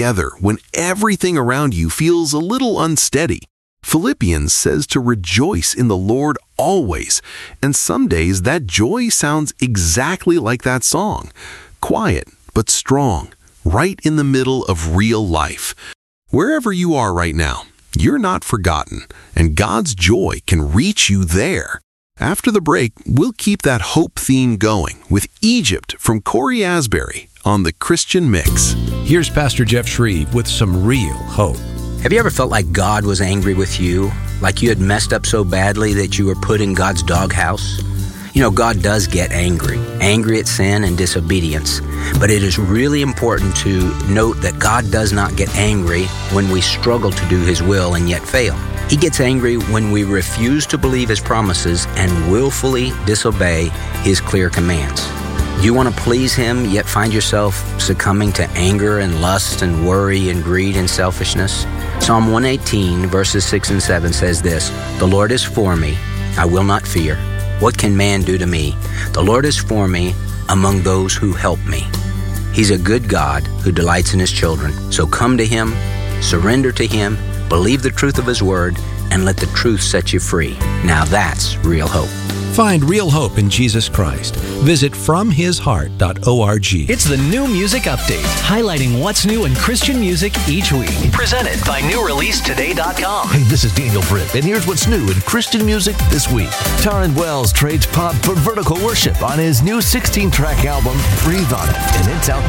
together when everything around you feels a little unsteady. Philippians says to rejoice in the Lord always, and some days that joy sounds exactly like that song. Quiet, but strong, right in the middle of real life. Wherever you are right now, you're not forgotten, and God's joy can reach you there. After the break, we'll keep that hope theme going with Egypt from Corey Asbury on the Christian Mix. Here's Pastor Jeff Shreve with some real hope. Have you ever felt like God was angry with you? Like you had messed up so badly that you were put in God's doghouse? You know, God does get angry at sin and disobedience. But it is really important to note that God does not get angry when we struggle to do His will and yet fail. He gets angry when we refuse to believe His promises and willfully disobey His clear commands. You want to please Him, yet find yourself succumbing to anger and lust and worry and greed and selfishness? Psalm 118, verses 6 and 7 says this, "The Lord is for me, I will not fear. What can man do to me? The Lord is for me among those who help me." He's a good God who delights in His children. So come to Him, surrender to Him, believe the truth of His word, and let the truth set you free. Now that's real hope. Find real hope in Jesus Christ. Visit FromHisHeart.org. It's the New Music Update, highlighting what's new in Christian music each week. Presented by NewReleaseToday.com. Hey, this is Daniel Britt, and here's what's new in Christian music this week. Taryn Wells trades pop for vertical worship on his new 16-track album, Breathe On It, and it's out